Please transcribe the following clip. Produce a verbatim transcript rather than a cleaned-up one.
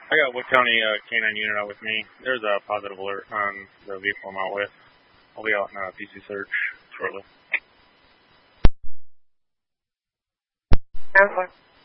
I got Wood County uh, K nine unit out with me. There's a positive alert on the vehicle I'm out with. I'll be out in a P C search shortly. Answer.